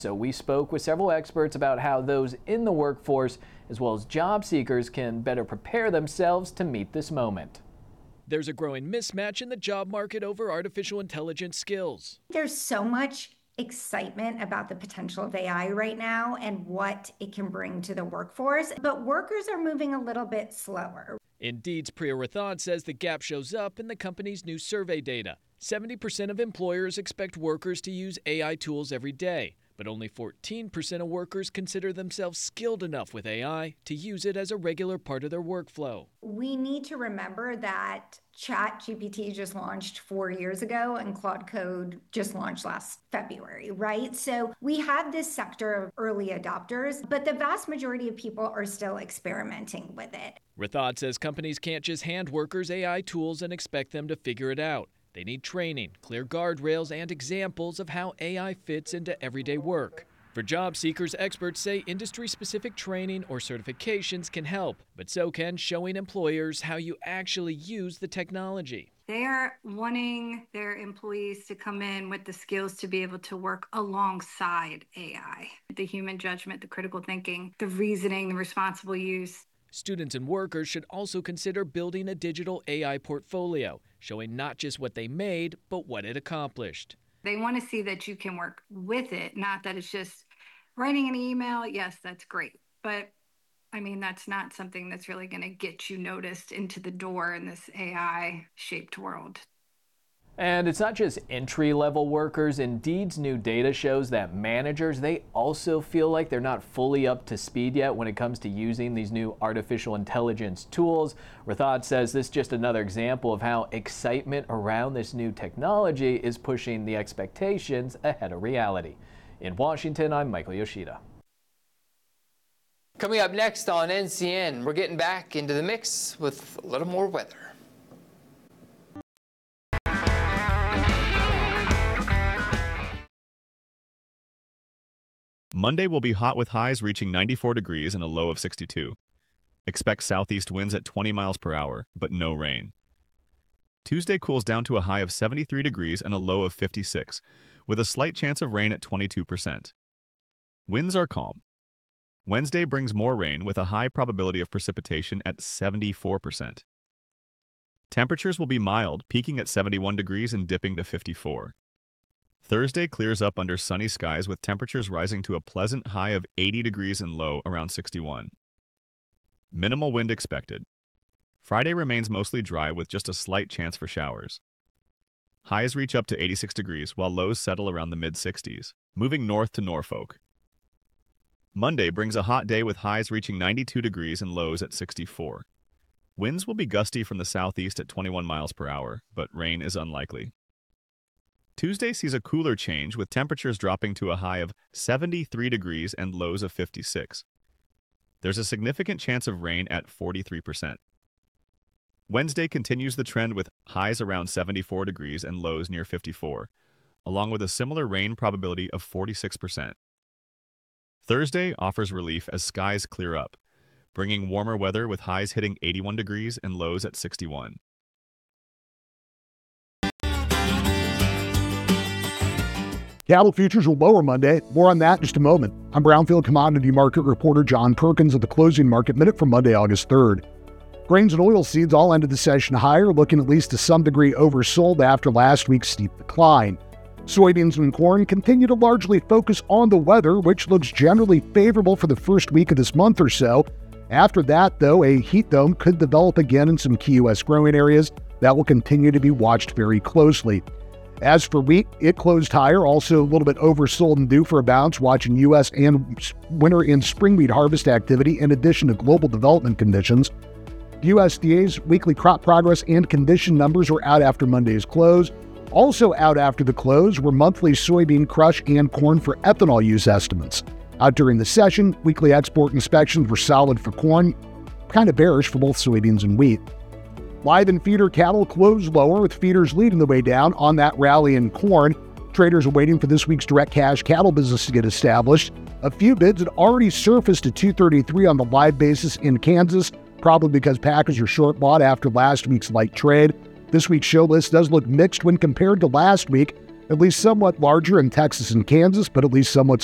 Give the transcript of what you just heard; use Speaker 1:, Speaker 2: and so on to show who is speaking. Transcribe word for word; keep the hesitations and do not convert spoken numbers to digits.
Speaker 1: So we spoke with several experts about how those in the workforce, as well as job seekers, can better prepare themselves to meet this moment.
Speaker 2: There's a growing mismatch in the job market over artificial intelligence skills.
Speaker 3: There's so much excitement about the potential of A I right now and what it can bring to the workforce, but workers are moving a little bit slower.
Speaker 2: Indeed's Priya Rathod says the gap shows up in the company's new survey data. seventy percent of employers expect workers to use A I tools every day, but only fourteen percent of workers consider themselves skilled enough with A I to use it as a regular part of their workflow.
Speaker 3: We need to remember that ChatGPT just launched four years ago and Claude Code just launched last February, right? So we have this sector of early adopters, but the vast majority of people are still experimenting with it.
Speaker 2: Rathod says companies can't just hand workers A I tools and expect them to figure it out. They need training, clear guardrails, and examples of how A I fits into everyday work. For job seekers, experts say industry-specific training or certifications can help, but so can showing employers how you actually use the technology.
Speaker 4: They are wanting their employees to come in with the skills to be able to work alongside A I. The human judgment, the critical thinking, the reasoning, the responsible use.
Speaker 2: Students and workers should also consider building a digital A I portfolio, showing not just what they made, but what it accomplished.
Speaker 4: They want to see that you can work with it, not that it's just writing an email. Yes, that's great. But I mean, that's not something that's really going to get you noticed into the door in this A I-shaped world.
Speaker 1: And it's not just entry-level workers. Indeed's new data shows that managers, they also feel like they're not fully up to speed yet when it comes to using these new artificial intelligence tools. Rathod says this is just another example of how excitement around this new technology is pushing the expectations ahead of reality. In Washington, I'm Michael Yoshida.
Speaker 5: Coming up next on N C N, we're getting back into the mix with a little more weather.
Speaker 6: Monday will be hot with highs reaching ninety-four degrees and a low of sixty-two. Expect southeast winds at twenty miles per hour, but no rain. Tuesday cools down to a high of seventy-three degrees and a low of fifty-six, with a slight chance of rain at twenty-two percent. Winds are calm. Wednesday brings more rain with a high probability of precipitation at seventy-four percent. Temperatures will be mild, peaking at seventy-one degrees and dipping to fifty-four. Thursday clears up under sunny skies with temperatures rising to a pleasant high of eighty degrees and low around sixty-one. Minimal wind expected. Friday remains mostly dry with just a slight chance for showers. Highs reach up to eighty-six degrees while lows settle around the mid-sixties, moving north to Norfolk. Monday brings a hot day with highs reaching ninety-two degrees and lows at sixty-four. Winds will be gusty from the southeast at twenty-one miles per hour, but rain is unlikely. Tuesday sees a cooler change with temperatures dropping to a high of seventy-three degrees and lows of fifty-six. There's a significant chance of rain at forty-three percent. Wednesday continues the trend with highs around seventy-four degrees and lows near fifty-four, along with a similar rain probability of forty-six percent. Thursday offers relief as skies clear up, bringing warmer weather with highs hitting eighty-one degrees and lows at sixty-one.
Speaker 7: Cattle futures will lower Monday. More on that in just a moment. I'm Brownfield commodity market reporter John Perkins at the closing market minute for Monday, August third. Grains and oilseeds all ended the session higher, looking at least to some degree oversold after last week's steep decline. Soybeans and corn continue to largely focus on the weather, which looks generally favorable for the first week of this month or so. After that, though, a heat dome could develop again in some key U S growing areas that will continue to be watched very closely. As for wheat, it closed higher, also a little bit oversold and due for a bounce, watching U S and winter and spring wheat harvest activity in addition to global development conditions. U S D A's weekly crop progress and condition numbers were out after Monday's close. Also out after the close were monthly soybean crush and corn for ethanol use estimates. Out during the session, weekly export inspections were solid for corn, kind of bearish for both soybeans and wheat. Live and feeder cattle closed lower, with feeders leading the way down on that rally in corn. Traders are waiting for this week's direct cash cattle business to get established. A few bids had already surfaced at two thirty-three on the live basis in Kansas, probably because packers are short bought after last week's light trade. This week's show list does look mixed when compared to last week, at least somewhat larger in Texas and Kansas, but at least somewhat